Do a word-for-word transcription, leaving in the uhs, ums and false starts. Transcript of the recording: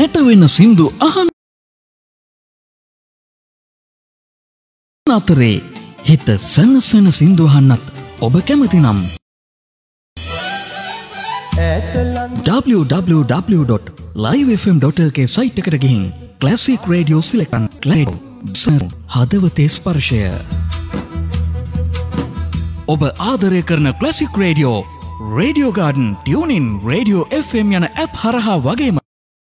යට වෙන සින්දු අහන අතරේ හිත සනසන සින්දු අහන්නත් ඔබ කැමති නම් w w w dot live f m dot l k site එකට ගිහින් ක්ලාසික් රේඩියෝ සිලෙක්ට් කරන්න. හදවතේ ස්පර්ශය. ඔබ ආදරය කරන classic radio, radio garden, tune ඉන්, රේඩියෝ එෆ් එම් යන ඇප් හරහා වගේම